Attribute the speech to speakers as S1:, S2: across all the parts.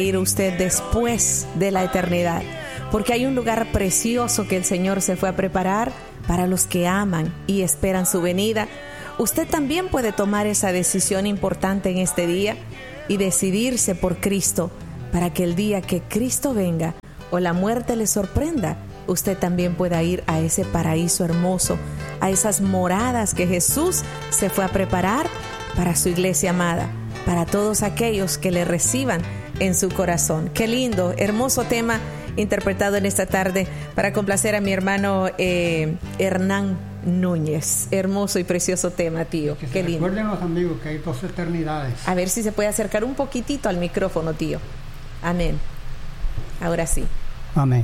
S1: ir usted después de la eternidad, porque hay un lugar precioso que el Señor se fue a preparar para los que aman y esperan su venida. Usted también puede tomar esa decisión importante en este día y decidirse por Cristo, para que el día que Cristo venga o la muerte le sorprenda, usted también pueda ir a ese paraíso hermoso, a esas moradas que Jesús se fue a preparar para su iglesia amada, para todos aquellos que le reciban en su corazón. Qué lindo, hermoso tema interpretado en esta tarde para complacer a mi hermano Hernán Núñez. Hermoso y precioso tema, tío. Qué lindo.
S2: Recuerden los amigos que hay 2 eternidades.
S1: A ver si se puede acercar un poquitito al micrófono, tío. Amén. Ahora sí.
S2: Amén.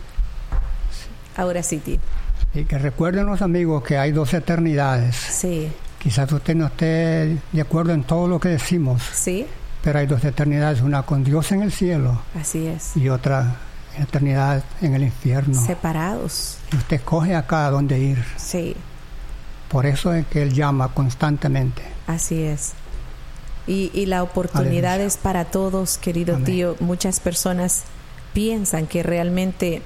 S1: Ahora sí, tío.
S2: Y que recuerden los amigos que hay 2 eternidades.
S1: Sí.
S2: Quizás usted no esté de acuerdo en todo lo que decimos.
S1: Sí.
S2: Pero hay 2 eternidades, una con Dios en el cielo.
S1: Así es.
S2: Y otra eternidad en el infierno.
S1: Separados.
S2: Y usted escoge acá a dónde ir.
S1: Sí.
S2: Por eso es que Él llama constantemente.
S1: Así es. Y la oportunidad
S2: Aleluya.
S1: es para todos, querido
S2: Amén.
S1: tío. Muchas personas piensan que realmente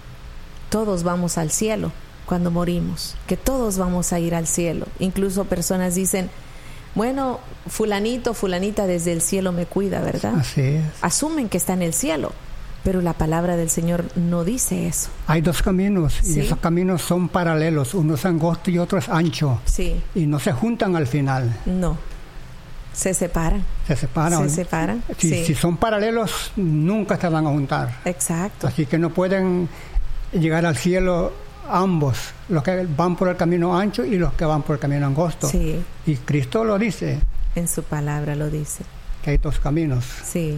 S1: todos vamos al cielo cuando morimos, que todos vamos a ir al cielo. Incluso personas dicen, bueno, fulanito, fulanita desde el cielo me cuida, ¿verdad?
S2: Así es.
S1: Asumen que está en el cielo, pero la palabra del Señor no dice eso.
S2: Hay 2 caminos,
S1: Sí.
S2: y esos caminos son paralelos. Uno es angosto y otro es ancho.
S1: Sí,
S2: Y no se juntan al final.
S1: no. Se separan.
S2: Se separan.
S1: Se separan.
S2: Si son paralelos, nunca se van a juntar.
S1: Exacto.
S2: Así que no pueden llegar al cielo ambos, los que van por el camino ancho y los que van por el camino angosto.
S1: Sí,
S2: Y Cristo lo dice,
S1: en su palabra lo dice.
S2: que hay 2 caminos.
S1: Sí.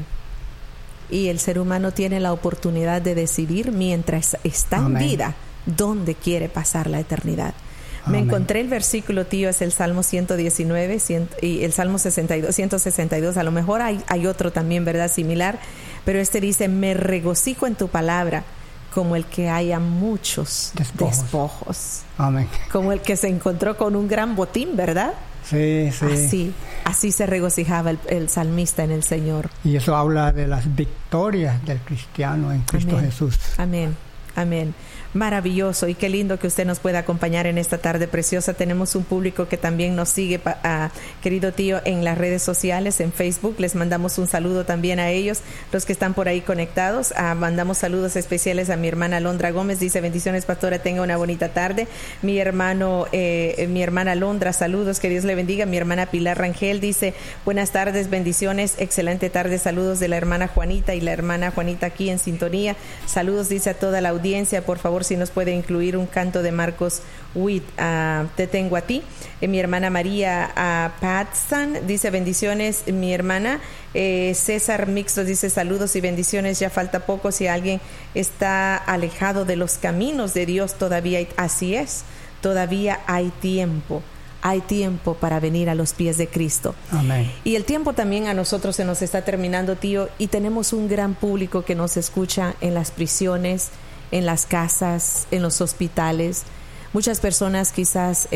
S1: Y el ser humano tiene la oportunidad de decidir mientras está en
S2: Amén.
S1: vida dónde quiere pasar la eternidad. Me
S2: Amén.
S1: encontré el versículo, tío, es el Salmo 119 y el Salmo 62, 162. A lo mejor hay otro también, ¿verdad? Similar. Pero este dice, me regocijo en tu palabra como el que haya muchos despojos.
S2: Amén.
S1: Como el que se encontró con un gran botín, ¿verdad?
S2: Sí, sí.
S1: Así se regocijaba el salmista en el Señor.
S2: Y eso habla de las victorias del cristiano en Cristo
S1: Amén.
S2: Jesús.
S1: Amén, amén. Maravilloso, y qué lindo que usted nos pueda acompañar en esta tarde preciosa. Tenemos un público que también nos sigue, querido tío, en las redes sociales, en Facebook. Les mandamos un saludo también a ellos, los que están por ahí conectados. Mandamos saludos especiales a mi hermana Alondra Gómez. Dice, bendiciones, pastora, tenga una bonita tarde. Mi hermana Alondra, saludos, que Dios le bendiga. Mi hermana Pilar Rangel dice, buenas tardes, bendiciones, excelente tarde, saludos de la hermana Juanita, y la hermana Juanita aquí en sintonía. Saludos, dice, a toda la audiencia. Por favor, si nos puede incluir un canto de Marcos Witt, Te tengo a ti. Mi hermana María Patsan dice, bendiciones. Mi hermana César Mixto dice, saludos y bendiciones. Ya falta poco, si alguien está alejado de los caminos de Dios, todavía así es, todavía hay tiempo. Hay tiempo para venir a los pies de Cristo.
S2: Amén.
S1: Y el tiempo también a nosotros se nos está terminando, tío, y tenemos un gran público que nos escucha en las prisiones, en las casas, en los hospitales. Muchas personas quizás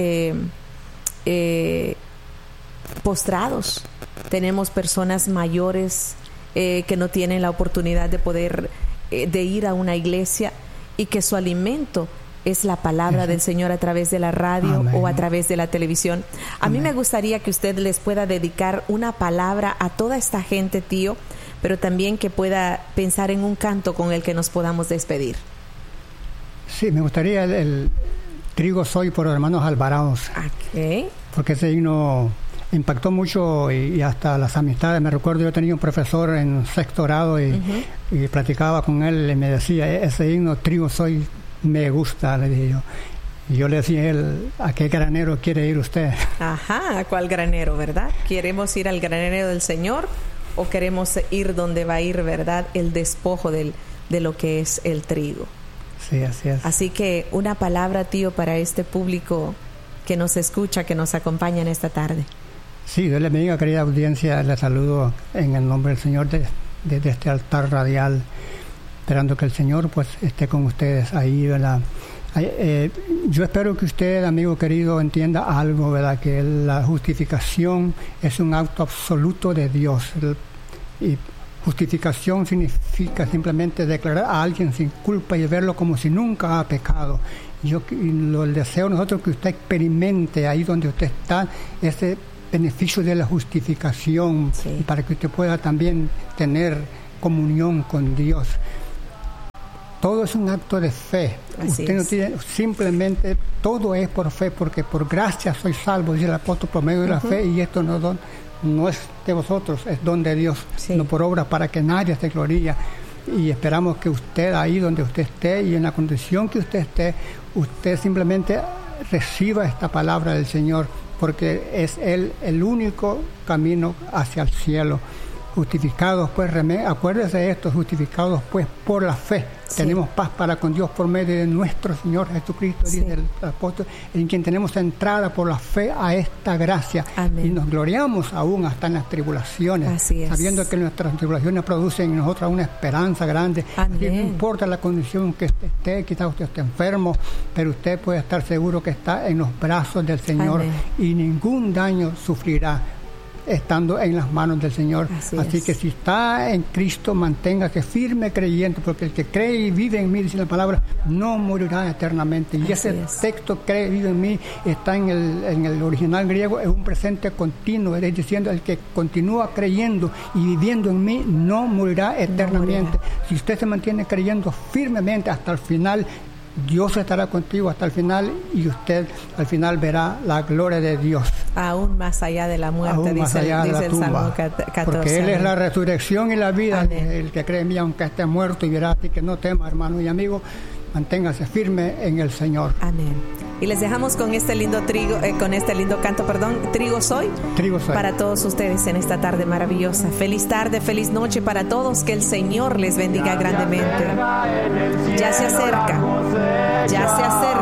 S1: postrados. Tenemos personas mayores que no tienen la oportunidad de poder de ir a una iglesia, y que su alimento es la palabra del Señor a través de la radio. Amén. O a través de la televisión. A Amén. Mí me gustaría que usted les pueda dedicar una palabra a toda esta gente, tío, pero también que pueda pensar en un canto con el que nos podamos despedir.
S2: Sí, me gustaría el Trigo Soy por los hermanos Alvarados.
S1: Okay.
S2: Porque ese himno impactó mucho y hasta las amistades. Me recuerdo, yo tenía un profesor en 6º grado y platicaba con él y me decía, ese himno Trigo Soy me gusta, le dije yo. Y yo le decía a él, ¿a qué granero quiere ir usted?
S1: Ajá, ¿a cuál granero, verdad? ¿Queremos ir al granero del Señor o queremos ir donde va a ir, verdad, el despojo de lo que es el trigo?
S2: Sí, así es.
S1: Así que una palabra, tío, para este público que nos escucha, que nos acompaña en esta tarde.
S2: Sí, Dios les bendiga, querida audiencia. Les saludo en el nombre del Señor desde este altar radial, esperando que el Señor pues esté con ustedes ahí, ¿verdad? Yo espero que usted, amigo querido, entienda algo, ¿verdad? Que la justificación es un acto absoluto de Dios. Y Justificación significa simplemente declarar a alguien sin culpa y verlo como si nunca ha pecado. El deseo nosotros que usted experimente ahí donde usted está ese beneficio de la justificación,
S1: sí,
S2: y para que usted pueda también tener comunión con Dios. Todo es un acto de fe.
S1: Así
S2: usted no tiene, simplemente todo es por fe, porque por gracia soy salvo, dice el apóstol, por medio de la fe, y esto no es de vosotros, es don de Dios,
S1: sí,
S2: no por obra, para que nadie se gloríe. Y esperamos que usted ahí donde usted esté y en la condición que usted esté, usted simplemente reciba esta palabra del Señor, porque es Él el único camino hacia el cielo. Justificados pues, acuérdese de esto, justificados pues por la fe, sí, tenemos paz para con Dios por medio de nuestro Señor Jesucristo, sí, dice el apóstol, en quien tenemos entrada por la fe a esta gracia. Amén. Y nos gloriamos aún hasta en las tribulaciones, sabiendo que nuestras tribulaciones producen en nosotros una esperanza grande. Así, no importa la condición que usted esté, quizás usted esté enfermo, pero usted puede estar seguro que está en los brazos del Señor. Amén. Y ningún daño sufrirá estando en las manos del Señor. Así que si está en Cristo, manténgase firme creyente, porque el que cree y vive en mí, dice la palabra, no morirá eternamente. Y ese texto, cree y vive en mí, está en el original griego, es un presente continuo, es diciendo, el que continúa creyendo y viviendo en mí no morirá eternamente. Si usted se mantiene creyendo firmemente hasta el final, Dios estará contigo hasta el final, y usted al final verá la gloria de Dios.
S1: Aún más allá de la muerte,
S2: aún más allá
S1: dice
S2: de la
S1: el
S2: tumba,
S1: Salmo 14.
S2: Porque Él es la resurrección y la vida.
S1: Amén.
S2: El que cree en mí, aunque esté muerto, y verá. Así que no tema, hermano y amigo, manténgase firme en el Señor.
S1: Amén. Y les dejamos con este lindo canto, Trigo Soy.
S2: Trigo Soy.
S1: Para todos ustedes en esta tarde maravillosa. Feliz tarde, feliz noche para todos. Que el Señor les bendiga grandemente. Ya se acerca.